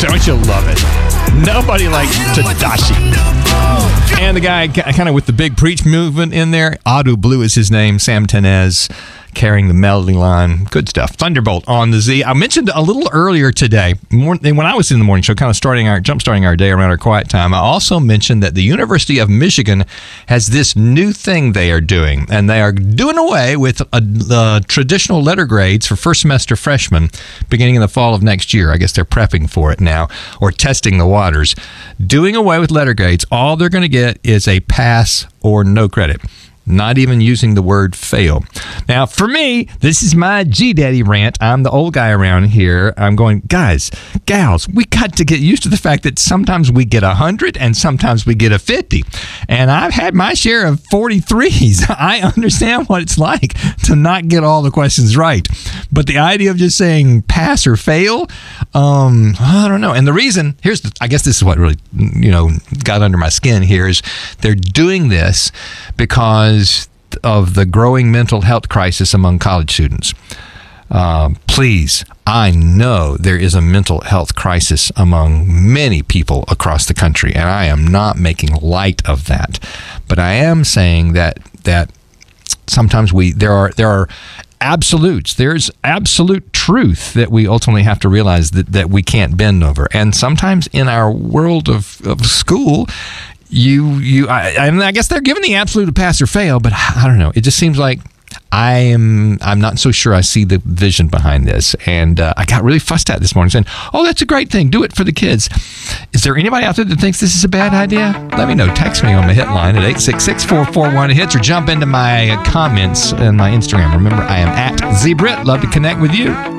Don't you love it? Nobody like Tadashi. And the guy kind of with the big preach movement in there, Adu Blue is his name, Sam Tenez, carrying the melody line. Good stuff. Thunderbolt on the Z. I mentioned a little earlier today, when I was in the morning show, kind of jump-starting our day around our quiet time, I also mentioned that the University of Michigan has this new thing they are doing, and they are doing away with traditional letter grades for first semester freshmen beginning in the fall of next year. I guess they're prepping for it now, or testing the waters. Doing away with letter grades. All they're going to get is a pass or no credit. Not even using the word fail. Now, for me, this is my G-Daddy rant. I'm the old guy around here. I'm going, guys, gals, we got to get used to the fact that sometimes we get 100 and sometimes we get a 50. And I've had my share of 43s. I understand what it's like to not get all the questions right. But the idea of just saying pass or fail, I don't know. And the reason, I guess this is what really, got under my skin here, is they're doing this because of the growing mental health crisis among college students. Please, I know there is a mental health crisis among many people across the country, and I am not making light of that. But I am saying that sometimes there are absolutes. There's absolute truth that we ultimately have to realize that we can't bend over. And sometimes in our world of school, I guess they're giving the absolute pass or fail, but I don't know. It just seems like I'm not so sure I see the vision behind this. And I got really fussed at this morning saying, oh, that's a great thing. Do it for the kids. Is there anybody out there that thinks this is a bad idea? Let me know. Text me on my hit line at 866-441-HITS or jump into my comments on my Instagram. Remember, I am at ZBrit. Love to connect with you.